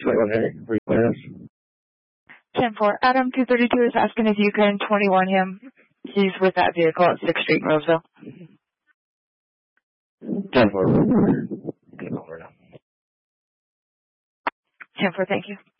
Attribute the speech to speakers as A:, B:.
A: 10-4. Adam 232 is asking if you can 21 him. He's with that vehicle at 6th Street, Roseville.
B: 10-4.
A: 10-4, thank you.